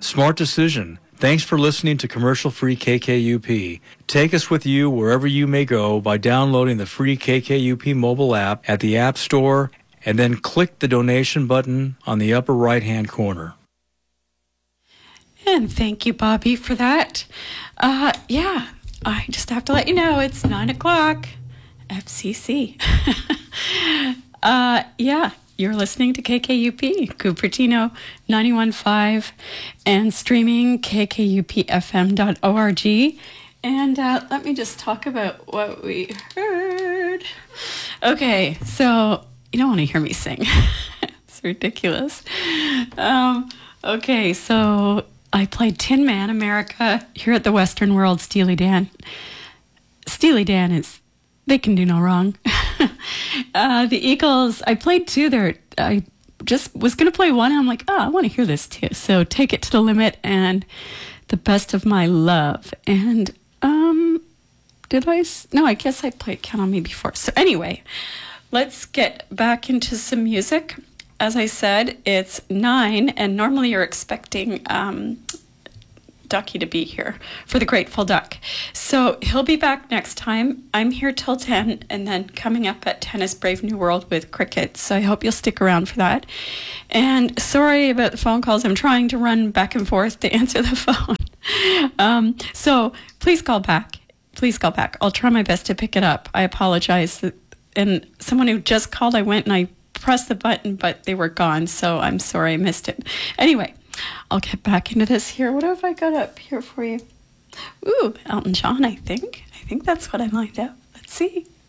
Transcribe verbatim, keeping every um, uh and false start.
Smart decision. Thanks for listening to commercial-free K K U P. Take us with you wherever you may go by downloading the free K K U P mobile app at the App Store and then click the donation button on the upper right-hand corner. And thank you, Bobby, for that. Uh, yeah, I just have to let you know it's nine o'clock, F C C. uh, yeah. You're listening to K K U P, Cupertino ninety-one point five, and streaming K K U P F M dot org. And uh, let me just talk about what we heard. Okay, so you don't want to hear me sing. It's ridiculous. Um, okay, so I played Tin Man America here at the Western World Steely Dan. Steely Dan is, they can do no wrong. uh, the Eagles, I played two there. I just was going to play one, and I'm like, oh, I want to hear this too. So Take It to the Limit and The Best of My Love. And, um, did I? S- no, I guess I played Count on Me before. So anyway, let's get back into some music. As I said, it's nine, and normally you're expecting um, Ducky to be here for the Grateful Duck. So he'll be back next time. I'm here till ten, and then coming up at ten is Brave New World with Cricket. So I hope you'll stick around for that. And sorry about the phone calls. I'm trying to run back and forth to answer the phone. um, so please call back. Please call back. I'll try my best to pick it up. I apologize. And someone who just called, I went and I pressed the button, but they were gone. So I'm sorry I missed it. Anyway, I'll get back into this here. What have I got up here for you? Ooh, Elton John, I think. I think that's what I lined up. Let's see.